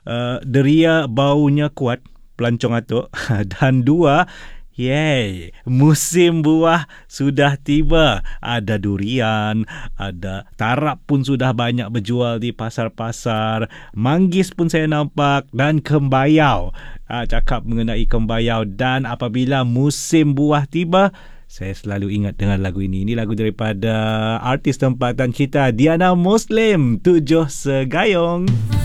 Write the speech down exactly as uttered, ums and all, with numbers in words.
uh, deria baunya kuat, pelancong atuk. Dan dua, yay, musim buah sudah tiba. Ada durian, ada tarap pun sudah banyak berjual di pasar-pasar. Manggis pun saya nampak dan kembayau. Ha, cakap mengenai kembayau, dan apabila musim buah tiba, saya selalu ingat dengan lagu ini. Ini lagu daripada artis tempatan kita, Diana Muslim, Tujuh Segayung.